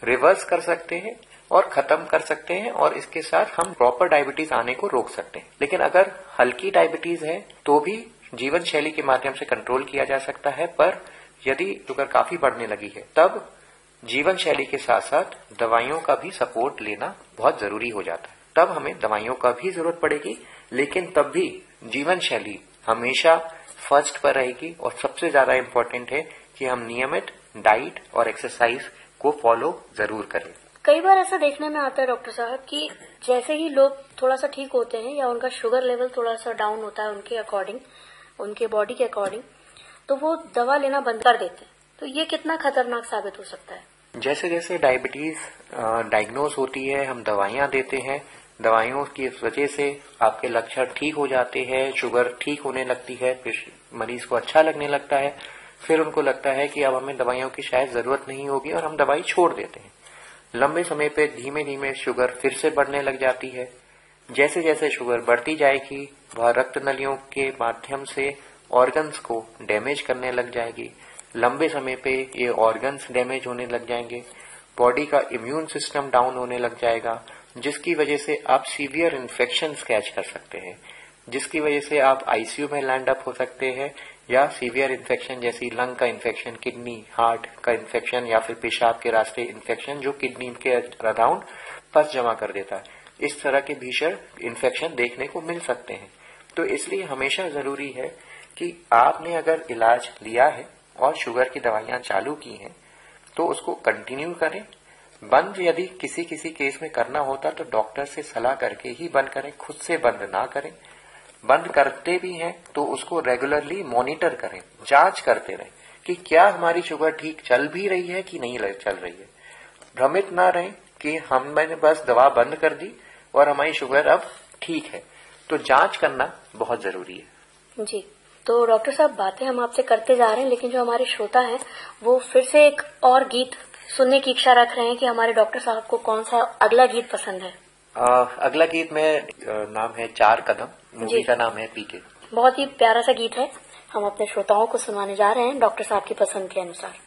Reverse कर सकते हैं और खत्म कर सकते हैं, और इसके साथ हम प्रॉपर डायबिटीज आने को रोक सकते हैं। लेकिन अगर हल्की डायबिटीज है तो भी जीवन शैली के माध्यम से कंट्रोल किया जा सकता है, पर यदि शुगर काफी बढ़ने लगी है तब जीवन शैली के साथ साथ दवाइयों का भी सपोर्ट लेना बहुत जरूरी हो जाता है। तब हमें दवाइयों का भी जरूरत पड़ेगी, लेकिन तब भी जीवन शैली हमेशा फर्स्ट पर रहेगी, और सबसे ज्यादा इम्पोर्टेंट है कि हम नियमित डाइट और एक्सरसाइज को फॉलो जरूर करें। कई बार ऐसा देखने में आता है डॉक्टर साहब कि जैसे ही लोग थोड़ा सा ठीक होते हैं या उनका शुगर लेवल थोड़ा सा डाउन होता है उनके अकॉर्डिंग, उनके बॉडी के अकॉर्डिंग, तो वो दवा लेना बंद कर देते हैं। तो ये कितना खतरनाक साबित हो सकता है? जैसे जैसे डायबिटीज डायग्नोज होती है, हम दवाइयां देते हैं, दवाइयों की वजह से आपके लक्षण ठीक हो जाते हैं, शुगर ठीक होने लगती है, फिर मरीज को अच्छा लगने लगता है, फिर उनको लगता है कि अब हमें दवाइयों की शायद जरूरत नहीं होगी और हम दवाई छोड़ देते हैं। लंबे समय पे धीमे धीमे शुगर फिर से बढ़ने लग जाती है। जैसे जैसे शुगर बढ़ती जाएगी वह रक्त नलियों के माध्यम से ऑर्गन्स को डैमेज करने लग जाएगी। लंबे समय पे ये ऑर्गन्स डैमेज होने लग जाएंगे, बॉडी का इम्यून सिस्टम डाउन होने लग जाएगा, जिसकी वजह से आप सीवियर इन्फेक्शन कैच कर सकते हैं, जिसकी वजह से आप आईसीयू में लैंड अप हो सकते हैं, या सीवियर इन्फेक्शन जैसी लंग का इन्फेक्शन, किडनी, हार्ट का इन्फेक्शन, या फिर पेशाब के रास्ते इन्फेक्शन जो किडनी के अराउंड पस जमा कर देता है। इस तरह के भीषण इन्फेक्शन देखने को मिल सकते हैं। तो इसलिए हमेशा जरूरी है कि आपने अगर इलाज लिया है और शुगर की दवाइयां चालू की हैं तो उसको कंटिन्यू करें। बंद यदि किसी किसी केस में करना होता तो डॉक्टर से सलाह करके ही बंद करें, खुद से बंद ना करें। बंद करते भी हैं तो उसको रेगुलरली मॉनिटर करें, जांच करते रहें कि क्या हमारी शुगर ठीक चल भी रही है कि नहीं चल रही है। भ्रमित ना रहें कि हमने बस दवा बंद कर दी और हमारी शुगर अब ठीक है। तो जांच करना बहुत जरूरी है। जी, तो डॉक्टर साहब बातें हम आपसे करते जा रहे हैं, लेकिन जो हमारे श्रोता हैं वो फिर से एक और गीत सुनने की इच्छा रख रहे हैं कि हमारे डॉक्टर साहब को कौन सा अगला गीत पसंद है। अगला गीत में नाम है 4 कदम, मूवी का नाम है पीके। बहुत ही प्यारा सा गीत है, हम अपने श्रोताओं को सुनाने जा रहे हैं डॉक्टर साहब की पसंद के अनुसार।